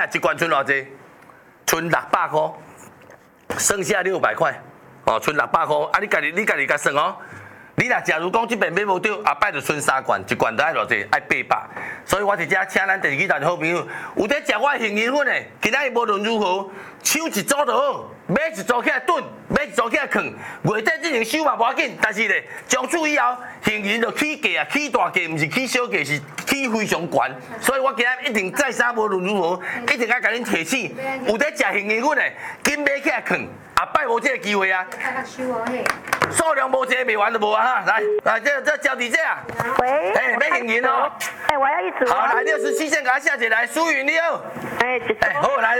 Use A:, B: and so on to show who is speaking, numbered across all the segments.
A: 啊，一罐剩偌济？剩600块，剩下600块。哦，剩600块。啊，你家己甲算哦。你若假如讲这边买无对，后摆就剩3罐，一罐就爱偌济？爱800。所以我伫遮请咱第2台好朋友，有在食我杏仁粉的，今仔日无论如何，抢一组就好，买一组起来炖，买一组起来放。月底进行收嘛无要紧，但是咧，从此以后，杏仁就起价啊，起大价，毋是起小价，是起非常悬。所以我今仔一定再三无论如何，一定要甲恁提醒，有在食杏仁粉的，紧买起来放，后摆无这个机会啊。数量无济，卖完就无啊哈！来，这交底这啊。
B: 喂。
A: 哎，买杏仁哦。
B: 哎，我要一组。
A: 好，来67线，给他下起来。苏云你好。
B: 哎，
A: 好，来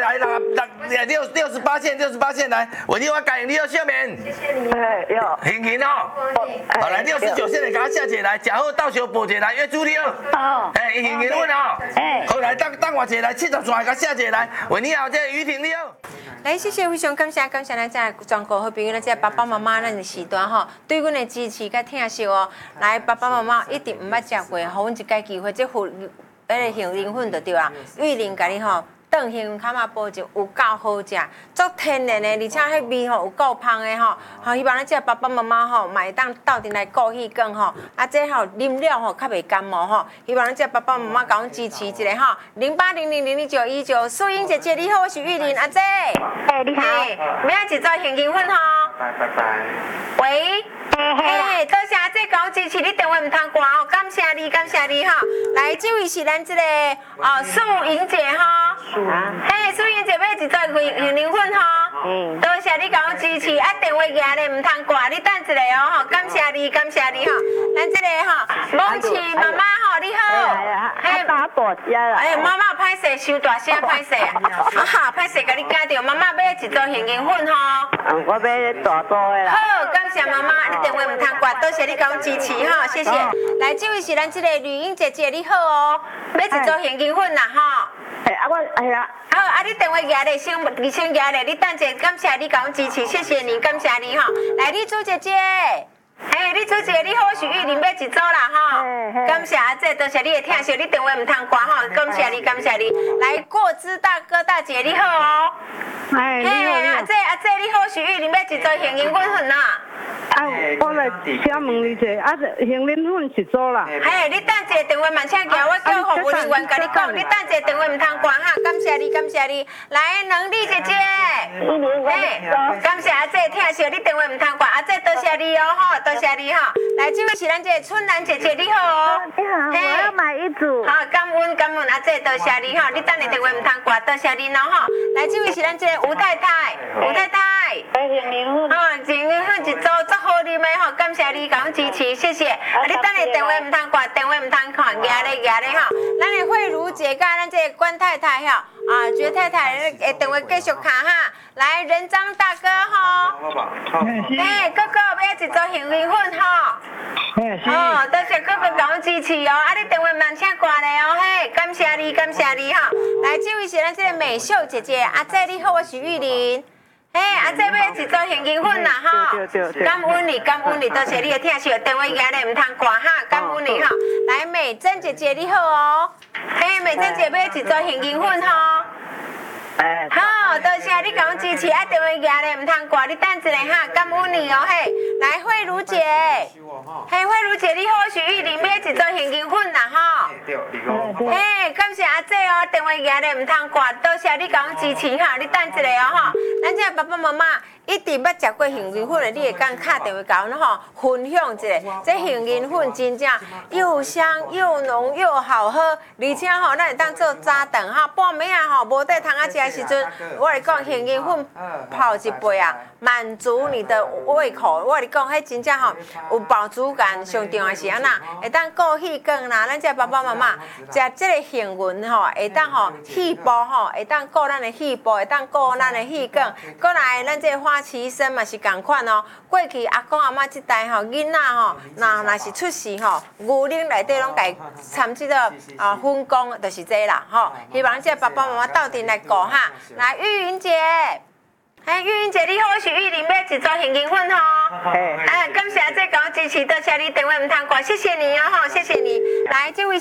A: 68线来。我另外改你好下面。
B: 谢谢你。哎，有。
A: 杏仁哦。好，来69线的给他下起来。假好到时候报一来，约主你好。
B: 好。
A: 哎，杏仁粉哦。哎。好，来等我一来，70线给他下起来。喂，你好，这于婷你好。
C: 来，谢谢非常感谢咱这全国好朋友，咱这爸爸妈妈咱的时段吼，对阮的支持甲疼惜哦。来，爸爸妈妈一定毋捌食过，互阮一解机会，这个杏仁粉就对啦。玉林甲你吼，炖杏仁卡嘛煲就有够好食，足天然的，而且迄味吼有够香的吼。好，希望咱这爸爸妈妈吼，嘛会当斗阵来顾迄根吼。啊，这吼啉了吼较袂感冒吼。希望咱这爸爸妈妈甲阮支持一下吼。08000919，素英姐姐你好，我是玉林阿姐。
B: 哎，你好。
C: 买一组杏仁粉吼。
D: 拜。
C: 喂。哎，多谢阿姐甲我支持，你电话唔通挂哦，感谢你哈。来，这位是咱这个素英姐哈。嘿，素英姐买一组杏仁粉吼。多谢你甲我支持，啊电话拿咧唔通挂，你等一下哦吼，感谢你哈。咱这个吼，梦琪妈妈吼你好。
B: 嘿，大大只啦。
C: 哎，妈妈歹势，收大声歹势啊哈，歹势甲你讲着，妈妈买一组杏仁粉吼。
B: 我买大多的啦。
C: 好，感谢妈妈，你电话唔通挂，多谢你甲我支持哈，谢谢。来，这位是咱这个绿英姐姐，你好哦，买一组杏仁粉啦哈。
B: 哎呀。
C: 好，啊，你电话拿咧，先拿咧，你等者，感谢你甲我支持，谢谢你，感谢你哈。来，丽珠姐姐。嘿，丽珠姐，你好，我是玉林，买一组啦哈。感谢阿姐，多谢你的疼惜，你电话唔通挂哈，感谢你。来，过枝大哥大姐你好哦。
B: 哎，
C: 嘿，阿姐你好，我是玉林，买一组杏仁粉啦。
B: 啊，我来请问你者，啊，杏仁粉一组啦。
C: 嘿，你等者电话慢请行，我叫服务人员甲你讲，你等者电话唔通挂哈，感谢你。来，能力姐姐，嘿，感谢阿姐疼惜，你电话唔通挂，阿姐多谢你哦吼，多谢你哈。来，这位是咱这春兰姐姐，你好哦。
B: 你好，我要买一组。
C: 好，感恩阿姐，多谢你哈，你等你电话唔通挂，多谢你咯哈。来，这位是咱这吴太太。
B: 杏仁粉。
C: 杏仁粉一组，足好啉的吼，感谢你甲我支持，谢谢。你等下电话唔通挂，电话唔通看，压咧哈。咱的慧茹姐甲咱这关太太哈，觉太太的电话继续卡哈。来，仁章大哥哈。哎，哥哥买一组杏仁粉哈。哦，多谢哥哥甲我支持哦，啊，你电话慢请挂咧哦，嘿，感谢你哈。来，这位是咱这个美秀姐姐，阿姐你好，我是玉林。嘿，阿姐买一组杏仁粉啦哈，感恩你，多谢你的疼惜，电话拿咧唔通挂哈，感恩你哈。来，美珍姐姐你好哦，嘿，美珍姐买一组杏仁粉哈。好，多谢你甲我支持，啊，电话拿咧唔通挂，你等一下哈，感恩你哦嘿。来，慧茹姐，嘿，慧茹姐你好，我是玉林，买一组杏仁粉啦哈。嘿，感谢阿姐哦，电话拿咧唔通挂，多谢你甲我支持哈，你等一下哦哈。咱这爸爸妈妈一定捌食过杏仁粉的，你会讲打电话甲阮吼分享一下，这杏仁粉真正又香又浓又好喝，而且吼咱会当做早顿哈，半暝啊吼无得通啊食的时阵，我来讲杏仁粉泡一杯啊，满足你的胃口。我来讲，迄真正吼有饱足感，上重要是安那，会当顾气管啦。咱这爸爸妈妈食这个杏仁吼，会当吼气部吼，会当顾咱的气部，会当顾咱的气管。过来，咱这花旗参嘛是共款哦。过去阿公阿妈这代吼囡仔吼，若是出世吼，牛奶内底拢家掺这个粉浆，就是这啦吼。希望这爸爸妈妈斗阵来顾哈。来，玉云姐。哎，玉云姐你好，我是玉林，买一组杏仁粉吼。哎，感谢阿姐甲我支持，多谢你电话唔通挂，谢谢你哦吼，谢谢你。来，这位